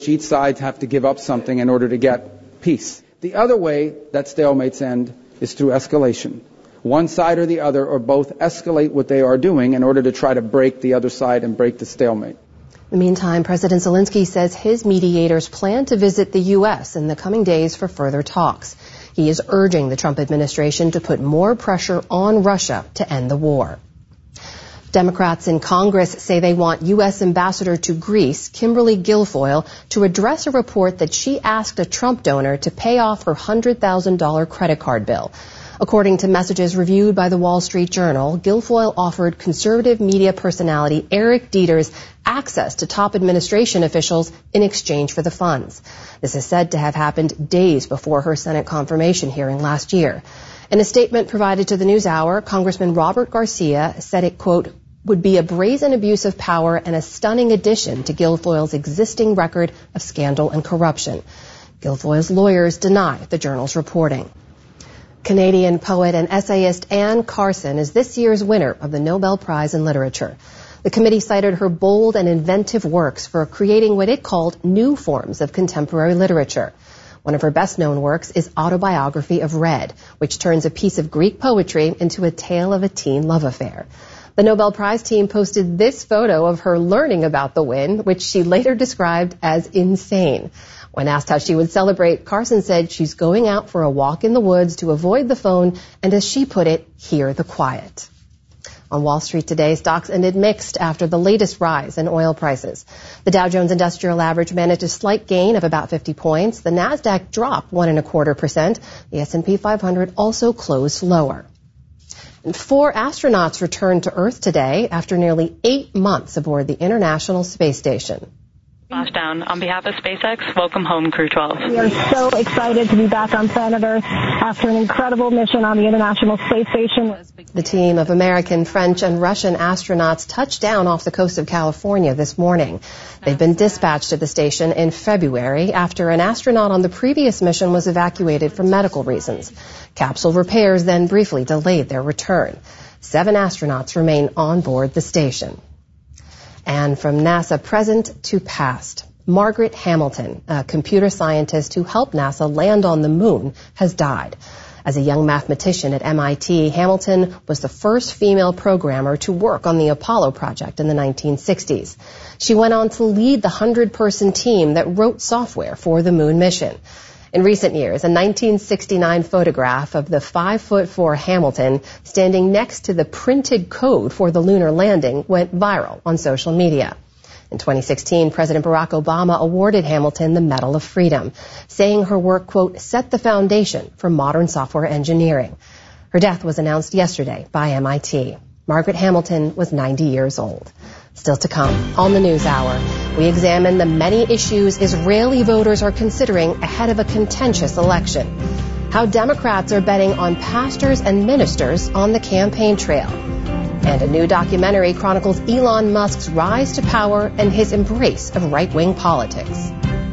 which each side have to give up something in order to get peace. The other way that stalemates end is through escalation. One side or the other, or both, escalate what they are doing in order to try to break the other side and break the stalemate. In the meantime, President Zelensky says his mediators plan to visit the U.S. in the coming days for further talks. He is urging the Trump administration to put more pressure on Russia to end the war. Democrats in Congress say they want U.S. Ambassador to Greece, Kimberly Guilfoyle, to address a report that she asked a Trump donor to pay off her $100,000 credit card bill. According to messages reviewed by the Wall Street Journal, Guilfoyle offered conservative media personality Eric Dieters access to top administration officials in exchange for the funds. This is said to have happened days before her Senate confirmation hearing last year. In a statement provided to the NewsHour, Congressman Robert Garcia said it, quote, would be a brazen abuse of power and a stunning addition to Guilfoyle's existing record of scandal and corruption. Guilfoyle's lawyers deny the Journal's reporting. Canadian poet and essayist Anne Carson is this year's winner of the Nobel Prize in Literature. The committee cited her bold and inventive works for creating what it called new forms of contemporary literature. One of her best-known works is Autobiography of Red, which turns a piece of Greek poetry into a tale of a teen love affair. The Nobel Prize team posted this photo of her learning about the win, which she later described as insane. When asked how she would celebrate, Carson said she's going out for a walk in the woods to avoid the phone and, as she put it, hear the quiet. On Wall Street today, stocks ended mixed after the latest rise in oil prices. The Dow Jones Industrial Average managed a slight gain of about 50 points. The Nasdaq dropped 1.25%. The S&P 500 also closed lower. And 4 astronauts returned to Earth today after nearly 8 months aboard the International Space Station. Splashdown. On behalf of SpaceX, welcome home, Crew 12. We are so excited to be back on planet Earth after an incredible mission on the International Space Station. The team of American, French, and Russian astronauts touched down off the coast of California this morning. They've been dispatched to the station in February after an astronaut on the previous mission was evacuated for medical reasons. Capsule repairs then briefly delayed their return. 7 astronauts remain on board the station. And from NASA present to past, Margaret Hamilton, a computer scientist who helped NASA land on the moon, has died. As a young mathematician at MIT, Hamilton was the first female programmer to work on the Apollo project in the 1960s. She went on to lead the 100-person team that wrote software for the moon mission. In recent years, a 1969 photograph of the 5'4" Hamilton standing next to the printed code for the lunar landing went viral on social media. In 2016, President Barack Obama awarded Hamilton the Medal of Freedom, saying her work, quote, set the foundation for modern software engineering. Her death was announced yesterday by MIT. Margaret Hamilton was 90 years old. Still to come on the NewsHour, we examine the many issues Israeli voters are considering ahead of a contentious election. How Democrats are betting on pastors and ministers on the campaign trail. And a new documentary chronicles Elon Musk's rise to power and his embrace of right-wing politics.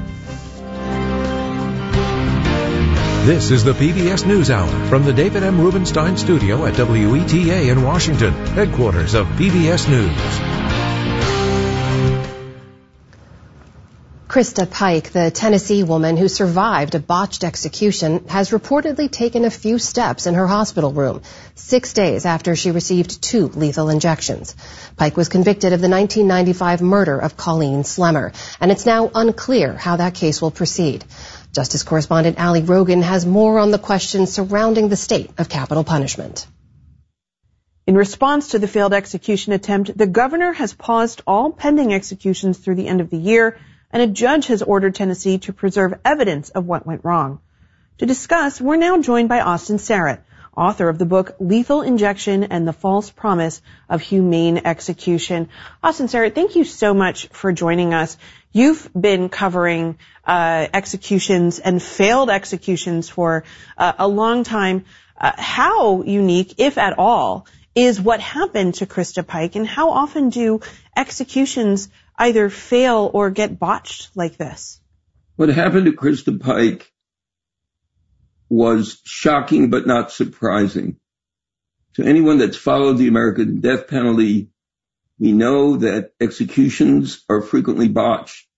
This is the PBS NewsHour from the David M. Rubenstein studio at WETA in Washington, headquarters of PBS News. Krista Pike, the Tennessee woman who survived a botched execution, has reportedly taken a few steps in her hospital room 6 days after she received 2 lethal injections. Pike was convicted of the 1995 murder of Colleen Slemmer, and it's now unclear how that case will proceed. Justice correspondent Ali Rogan has more on the questions surrounding the state of capital punishment. In response to the failed execution attempt, the governor has paused all pending executions through the end of the year, and a judge has ordered Tennessee to preserve evidence of what went wrong. To discuss, we're now joined by Austin Sarrett, author of the book Lethal Injection and the False Promise of Humane Execution. Austin Sarrett, thank you so much for joining us. You've been covering executions and failed executions for a long time. How unique, if at all, is what happened to Krista Pike, and how often do executions either fail or get botched like this? What happened to Krista Pike was shocking but not surprising. To anyone that's followed the American death penalty, we know that executions are frequently botched.